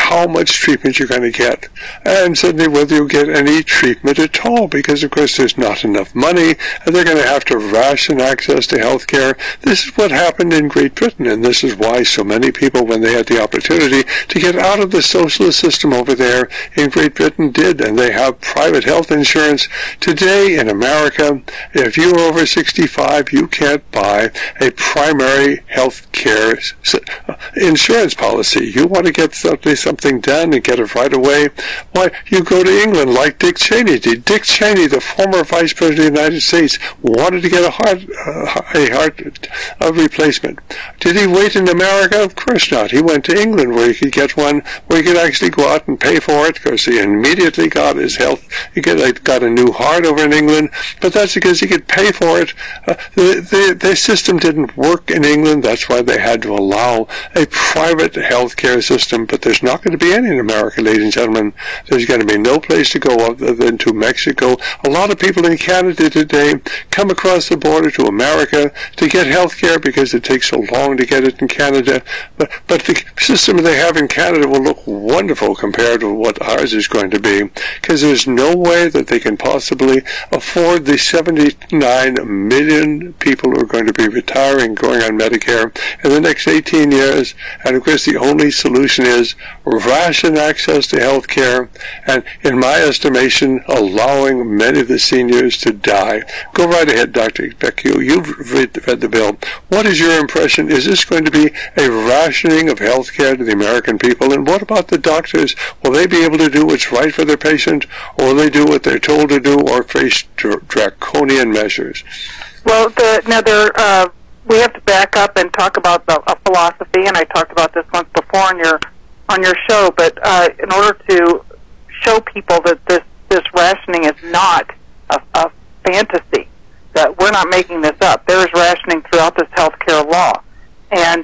how much treatment you're going to get, and suddenly whether you'll get any treatment at all, because of course there's not enough money, and they're going to have to ration access to health care. This is what happened in Great Britain, and this is why so many people, when they had the opportunity to get out of the socialist system over there in Great Britain, did, and they have private health insurance. Today in America, if you're over 65, you can't buy a primary health care insurance policy. You want to get something done and get it right away, why, you go to England like Dick Cheney did. Dick Cheney, the former Vice President of the United States, wanted to get a heart replacement. Did he wait in America? Of course not. He went to England where he could get one, where he could actually go out and pay for it, because he immediately got his health. He got a new heart over in England, but that's because he could pay for it. The system didn't work in England. That's why they had to allow a private health care system, but there's not going to be any in America, ladies and gentlemen. There's going to be no place to go other than to Mexico. A lot of people in Canada today come across the border to America to get health care because it takes so long to get it in Canada. But the system they have in Canada will look wonderful compared to what ours is going to be, because there's no way that they can possibly afford the 79 million people who are going to be retiring, going on Medicare in the next 18 years. And of course the only solution is ration access to health care, and in my estimation, allowing many of the seniors to die. Go right ahead, Dr. Beck. You've read the bill. What is your impression? Is this going to be a rationing of health care to the American people? And what about the doctors? Will they be able to do what's right for their patient, or will they do what they're told to do, or face draconian measures? Well, we have to back up and talk about a philosophy, and I talked about this once before on your show, but in order to show people that this rationing is not a fantasy, that we're not making this up. There is rationing throughout this healthcare law. And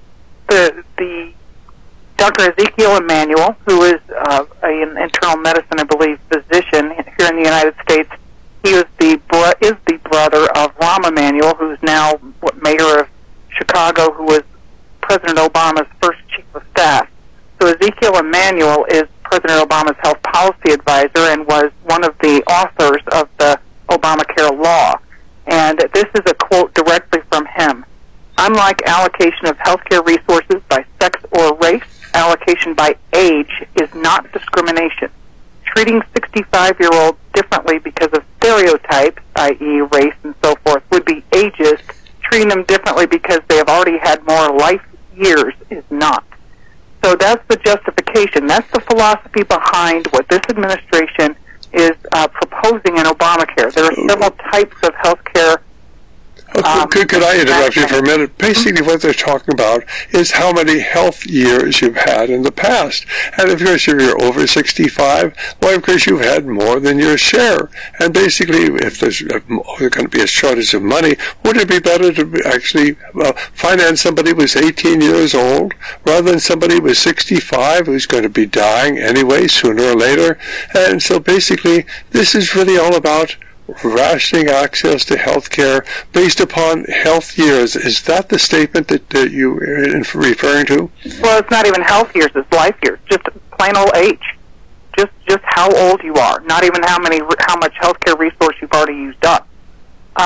the Dr. Ezekiel Emanuel, who is an internal medicine, I believe, physician here in the United States, he is the brother of Rahm Emanuel, who's now mayor of Chicago, who was President Obama's first chief of staff. So Ezekiel Emanuel is President Obama's health policy advisor and was one of the authors of the Obamacare law. And this is a quote directly from him. Unlike allocation of healthcare resources by sex or race, allocation by age is not discrimination. Treating 65-year-olds differently because of stereotypes, i.e. race and so forth, would be ageist. Treating them differently because they have already had more life years is not. So that's the justification. That's the philosophy behind what this administration is proposing in Obamacare. There are several types of health care. Could I interrupt you for a minute? Basically what they're talking about is how many health years you've had in the past. And of course, if you're over 65, well, of course, you've had more than your share. And basically, if there's going to be a shortage of money, would it be better to actually finance somebody who was 18 years old rather than somebody who was 65 who's going to be dying anyway, sooner or later? And so basically, this is really all about rationing access to health care based upon health years. Is that the statement that you are referring to? Well, it's not even health years, it's life years. Just plain old age. Just how old you are. Not even how much healthcare resource you've already used up.